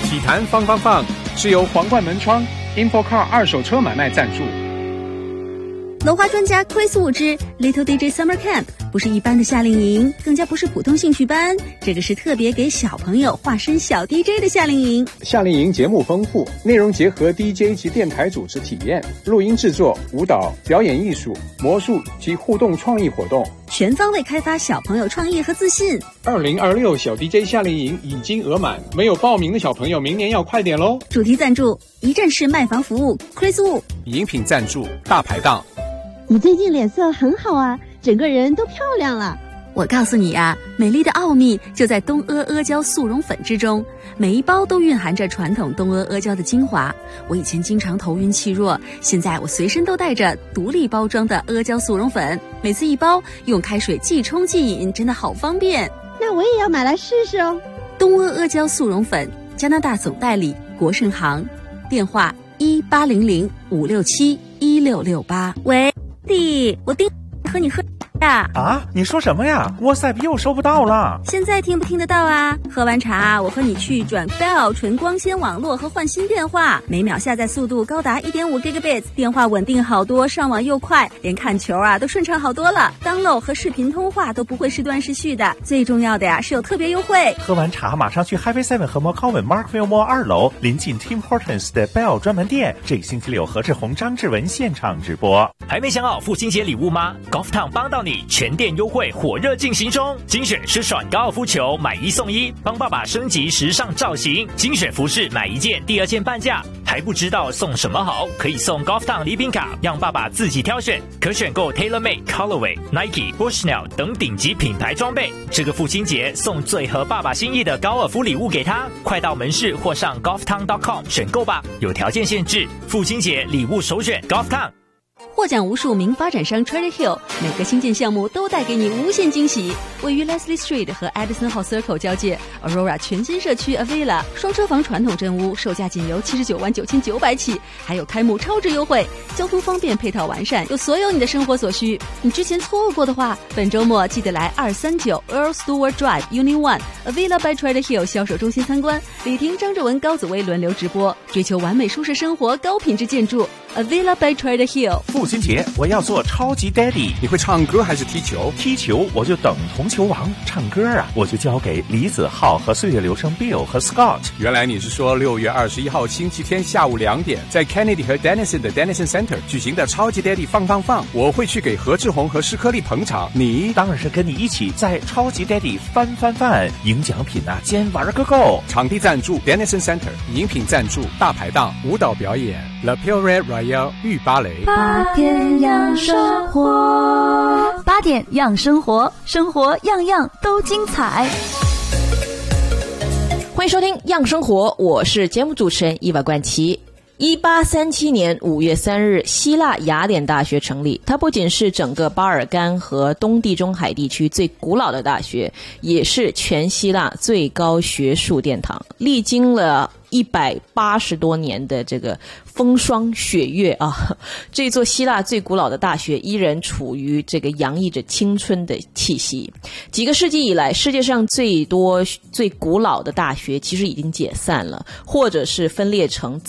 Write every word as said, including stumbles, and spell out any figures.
体坛放放放是由皇冠门窗 InfoCar 二手车买卖赞助。 楼花专家 Chris Wu 之 Little D J Summer Camp 不是一般的夏令营，更加不是普通兴趣班，这个是特别给小朋友化身小 D J 的夏令营。 夏令营节目丰富，内容结合 D J 及电台主持体验、录音制作、舞蹈、表演艺术、魔术及互动创意活动， 全方位开发小朋友创意和自信。 二零二六小 D J 夏令营已经额满，没有报名的小朋友明年要快点咯。 主题赞助一站式卖房服务 Chris Wu， 饮品赞助大排档。 你最近脸色很好啊，整个人都漂亮了。 我告诉你啊，美丽的奥秘就在东阿阿胶速溶粉之中，每一包都蕴含着传统东阿阿胶的精华。我以前经常头晕气弱，现在我随身都带着独立包装的阿胶速溶粉，每次一包，用开水即冲即饮，真的好方便。 那我也要买来试试哦。 东阿阿胶速溶粉，加拿大总代理国盛行，电话一八零零五六七一六六八。喂，弟，我订和你喝呀。 啊，你说什么呀？沃塞比又收不到了。 现在听不听得到啊？喝完茶，我和你去转 Bell 纯光纤网络和换新电话，每秒下载速度高达 一点五 Gigabits， 电话稳定好多，上网又快，连看球啊都顺畅好多了。download 和视频通话都不会时断时续的，最重要的呀是有特别优惠。 喝完茶马上去 Highway Seven 和 McCowan Markville Mall 二楼临近 Tim Hortons 的 Bell 专门店，这个星期六何志宏、张志文现场直播。 还没想好父亲节礼物吗？ Golf Town 帮到你，全店优惠火热进行中，精选湿爽高尔夫球买一送一，帮爸爸升级时尚造型，精选服饰买一件第二件半价。还不知道送什么好？可以送 Golf Town 礼品卡，让爸爸自己挑选，可选购 TaylorMade、Colorway、Nike、Bushnell 等顶级品牌装备。这个父亲节送最合爸爸心意的高尔夫礼物给他，快到门市或上 golf town dot com 选购吧，有条件限制。父亲节礼物首选 Golf Town。 获奖无数名发展商 Trader Hill 每个新建项目都带给你无限惊喜。位于 Leslie Street 和 Edison Hall Circle 交界 Aurora 全新社区 Avila 双车房传统镇屋，售价仅由七十九万九千九百起，还有开幕超值优惠，交通方便，配套完善，有所有你的生活所需。你之前错过的话，本周末记得来二三九 Earl Stewart Drive Unit One Avila by Trader Hill 销售中心参观，李婷、张志文、高紫薇轮流直播，追求完美舒适生活，高品质建筑 Avila by Trader Hill。 父亲节我要做超级 Daddy。 你会唱歌还是踢球？ 踢球我就等同球王，唱歌啊我就交给李子浩和岁月流声 Bill 和 Scott。 原来你是说六月二十一号星期天下午两点，在 Kennedy 和 Denison 的 Denison Center 举行的超级 Daddy 放放放，我会去给何志宏和施颗粒捧场，你当然是跟你一起在超级 Daddy 翻翻翻，赢奖品啊兼玩个够。 场地赞助 Denison Center， 饮品赞助大排档，舞蹈表演 La Pure Royale 御芭蕾。 八点样生活，八点样生活，生活样样都精彩。 欢迎收听《样生活》，我是节目主持人伊娃冠奇。一八三七年五月三日，希腊雅典大学成立。它不仅是整个巴尔干和东地中海地区最古老的大学，也是全希腊最高学术殿堂。历经了一百八十多年的这个风霜雪月啊，这座希腊最古老的大学依然处于这个洋溢着青春的气息。几个世纪以来，世界上最多最古老的大学其实已经解散了，或者是分裂成